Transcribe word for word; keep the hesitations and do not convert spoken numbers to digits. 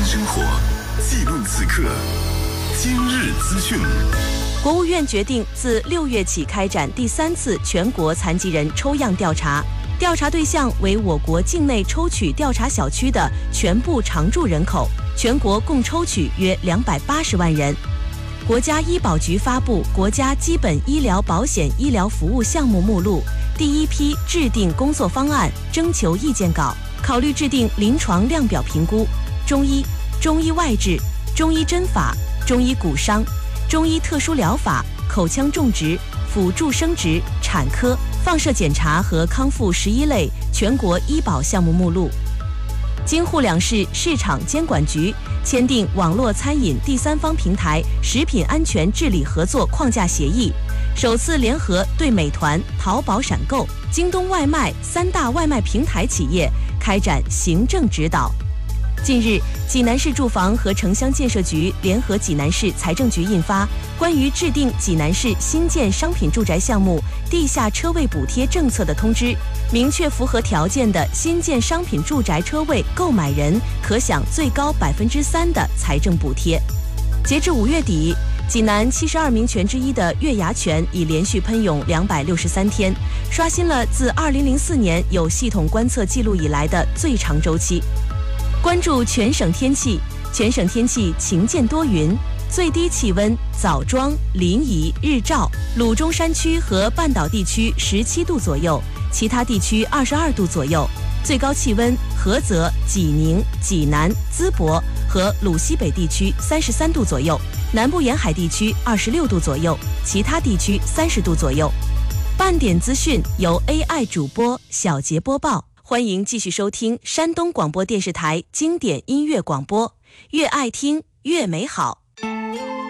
生活，记录此刻。今日资讯。 国务院决定自六月起开展第三次全国残疾人抽样调查，调查对象为我国境内抽取调查小区的全部常住人口，全国共抽取约两百八十万人。国家医保局发布《国家基本医疗保险医疗服务项目目录》第一批制定工作方案征求意见稿，考虑制定临床量表评估中医、中医外治、中医针法、中医骨伤、中医特殊疗法、口腔种植、辅助生殖、产科、放射检查和康复十一类全国医保项目目录。京沪两市市场监管局签订网络餐饮第三方平台食品安全治理合作框架协议，首次联合对美团、淘宝闪购、京东外卖三大外卖平台企业开展行政指导。近日，济南市住房和城乡建设局联合济南市财政局印发关于制定济南市新建商品住宅项目地下车位补贴政策的通知，明确符合条件的新建商品住宅车位购买人可享最高百分之三的财政补贴。截至五月底，济南七十二名泉之一的月牙泉已连续喷涌两百六十三天，刷新了自二零零四年有系统观测记录以来的最长周期。关注全省天气，全省天气晴间多云，最低气温枣庄、临沂、日照、鲁中山区和半岛地区十七度左右，其他地区二十二度左右。最高气温菏泽、济宁、济南、淄博和鲁西北地区三十三度左右，南部沿海地区二十六度左右，其他地区三十度左右。半点资讯由 A I 主播小杰播报。欢迎继续收听山东广播电视台经典音乐广播，越爱听越美好。